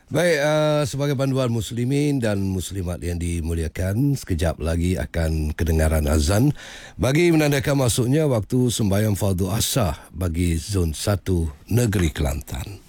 Baik, sebagai panduan muslimin dan muslimat yang dimuliakan, sekejap lagi akan kedengaran azan bagi menandakan masuknya waktu sembahyang fardu asar bagi Zon 1 Negeri Kelantan.